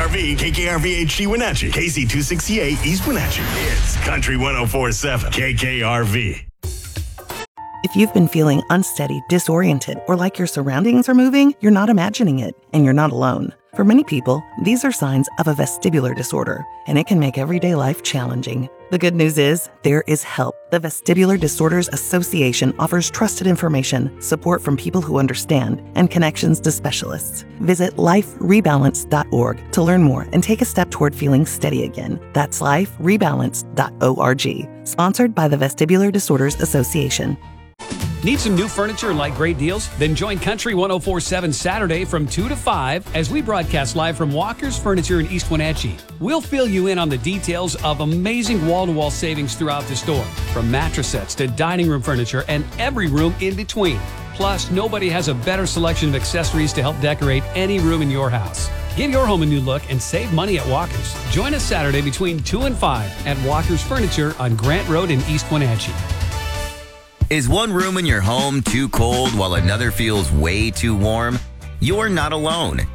KKRV, KKRV HD Wenatchee, KC268 East Wenatchee. It's Country 104.7, KKRV. If you've been feeling unsteady, disoriented, or like your surroundings are moving, you're not imagining it, and you're not alone. For many people, these are signs of a vestibular disorder, and it can make everyday life challenging. The good news is, there is help. The Vestibular Disorders Association offers trusted information, support from people who understand, and connections to specialists. Visit liferebalance.org to learn more and take a step toward feeling steady again. That's liferebalance.org. Sponsored by the Vestibular Disorders Association. Need some new furniture and like great deals? Then join Country 104.7 Saturday from 2 to 5 as we broadcast live from Walker's Furniture in East Wenatchee. We'll fill you in on the details of amazing wall-to-wall savings throughout the store, from mattress sets to dining room furniture and every room in between. Plus, nobody has a better selection of accessories to help decorate any room in your house. Give your home a new look and save money at Walker's. Join us Saturday between 2 and 5 at Walker's Furniture on Grant Road in East Wenatchee. Is one room in your home too cold while another feels way too warm? You're not alone.